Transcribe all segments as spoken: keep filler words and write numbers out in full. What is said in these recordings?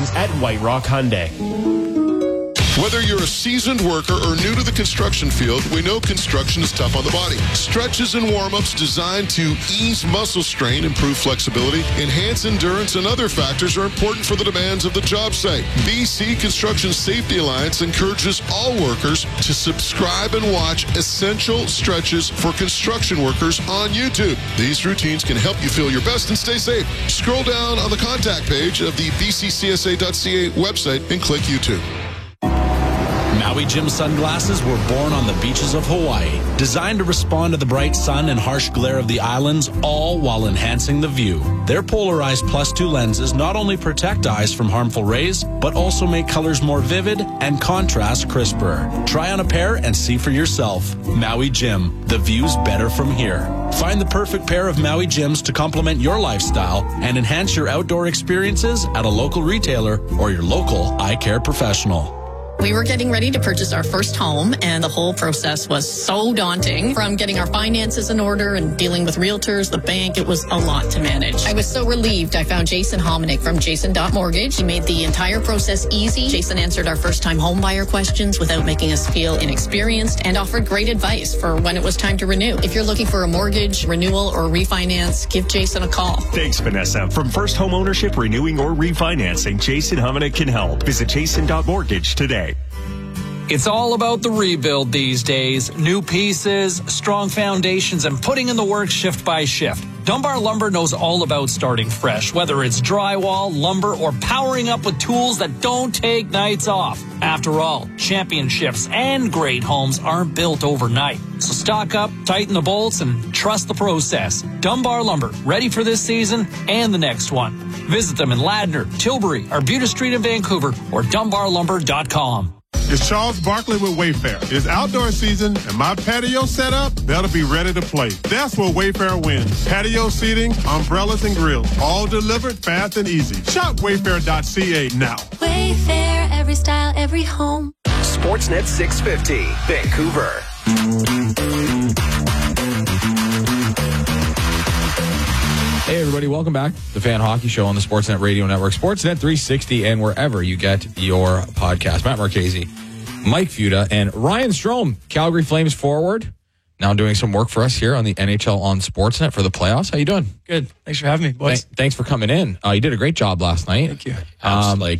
savings at White Rock Hyundai. Whether you're a seasoned worker or new to the construction field, we know construction is tough on the body. Stretches and warm-ups designed to ease muscle strain, improve flexibility, enhance endurance, and other factors are important for the demands of the job site. B C Construction Safety Alliance encourages all workers to subscribe and watch essential stretches for construction workers on YouTube. These routines can help you feel your best and stay safe. Scroll down on the contact page of the B C C S A dot C A website and click YouTube. Maui Jim sunglasses were born on the beaches of Hawaii, designed to respond to the bright sun and harsh glare of the islands, all while enhancing the view. Their polarized plus two lenses not only protect eyes from harmful rays, but also make colors more vivid and contrast crisper. Try on a pair and see for yourself. Maui Jim, the view's better from here. Find the perfect pair of Maui Jims to complement your lifestyle and enhance your outdoor experiences at a local retailer or your local eye care professional. We were getting ready to purchase our first home, and the whole process was so daunting. From getting our finances in order and dealing with realtors, the bank, it was a lot to manage. I was so relieved I found Jason Hominick from Jason dot Mortgage. He made the entire process easy. Jason answered our first-time home buyer questions without making us feel inexperienced and offered great advice for when it was time to renew. If you're looking for a mortgage, renewal, or refinance, give Jason a call. Thanks, Vanessa. From first home ownership, renewing, or refinancing, Jason Hominick can help. Visit Jason dot Mortgage today. It's all about the rebuild these days. New pieces, strong foundations, and putting in the work shift by shift. Dunbar Lumber knows all about starting fresh, whether it's drywall, lumber, or powering up with tools that don't take nights off. After all, championships and great homes aren't built overnight. So stock up, tighten the bolts, and trust the process. Dunbar Lumber, ready for this season and the next one. Visit them in Ladner, Tilbury, Arbutus Street in Vancouver, or dunbar lumber dot com. It's Charles Barkley with Wayfair. It's outdoor season, and my patio setup, that'll be ready to play. That's where Wayfair wins. Patio seating, umbrellas, and grills, all delivered fast and easy. Shop wayfair dot C A now. Wayfair, every style, every home. Sportsnet six fifty, Vancouver. Hey, everybody, welcome back. The Fan Hockey Show on the Sportsnet Radio Network, Sportsnet three sixty, and wherever you get your podcast. Matt Marchese, Mike Futa, and Ryan Strome, Calgary Flames forward, now doing some work for us here on the N H L on Sportsnet for the playoffs. How you doing? Good. Thanks for having me, boys. Th- thanks for coming in. Uh, you did a great job last night. Thank you. Um, like,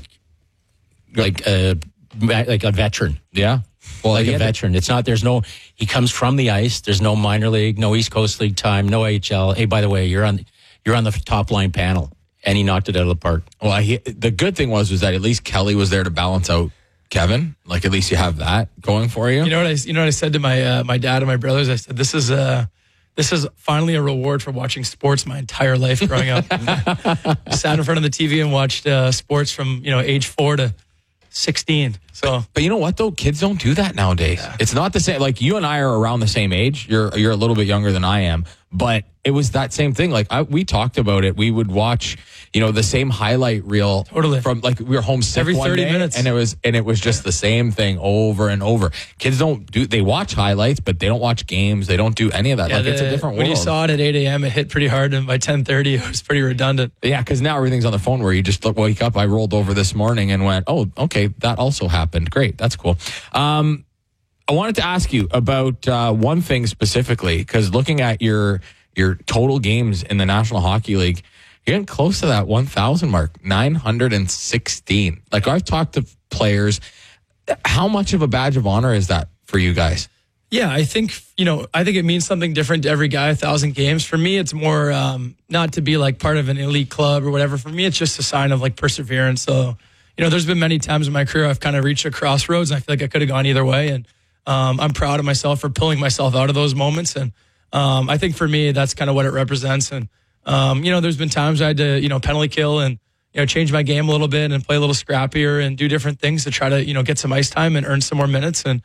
like, uh, like a veteran. Yeah. Well, like a veteran. To, it's not, there's no, he comes from the ice. There's no minor league, no East Coast League time, no A H L. Hey, by the way, you're on, you're on the top line panel, and he knocked it out of the park. Well, he, the good thing was, was that at least Kelly was there to balance out Kevin. Like, at least you have that going for you. You know what I, you know what I said to my, uh, my dad and my brothers? I said, this is a, this is finally a reward for watching sports my entire life growing up. I sat in front of the T V and watched uh, sports from, you know, age four to sixteen. So, but, but you know what though? Kids don't do that nowadays. Yeah. It's not the same. Like, you and I are around the same age. You're you're a little bit younger than I am, but it was that same thing. Like, I, we talked about it. We would watch, you know, the same highlight reel totally. from, like, we were homesick every one thirty day, minutes, and it was and it was just the same thing over and over. Kids don't do. They watch highlights, but they don't watch games. They don't do any of that. Yeah, like, the, it's a different when world. When you saw it at eight a.m., it hit pretty hard, and by ten thirty, it was pretty redundant. Yeah, because now everything's on the phone where you just look, wake up. I rolled over this morning and went, oh, okay, that also happened. Great, that's cool. Um, I wanted to ask you about uh, one thing specifically, because looking at your your total games in the National Hockey League, you're getting close to that one thousand mark, nine hundred sixteen. Like, I've talked to players. How much of a badge of honor is that for you guys? Yeah, I think, you know, I think it means something different to every guy, a thousand games. For me, it's more um, not to be like part of an elite club or whatever. For me, it's just a sign of like perseverance. So, you know, there's been many times in my career I've kind of reached a crossroads, and I feel like I could have gone either way. And um, I'm proud of myself for pulling myself out of those moments. And um, I think for me, that's kind of what it represents. And, um, you know, there's been times I had to, you know, penalty kill and, you know, change my game a little bit and play a little scrappier and do different things to try to, you know, get some ice time and earn some more minutes. And,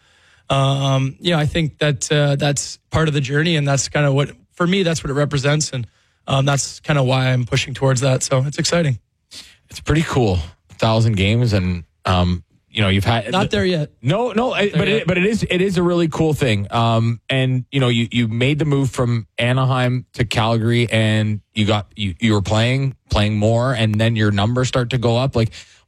um, yeah, I think that uh, that's part of the journey. And that's kind of what, for me, that's what it represents. And um, that's kind of why I'm pushing towards that. So it's exciting. It's pretty cool. A thousand games and, um, you know, you've had not there yet. No, no, it, but it, but it is it is a really cool thing. Um, and you know, you, you made the move from Anaheim to Calgary, and you got you you were playing playing more, and then your numbers start to go up. Like,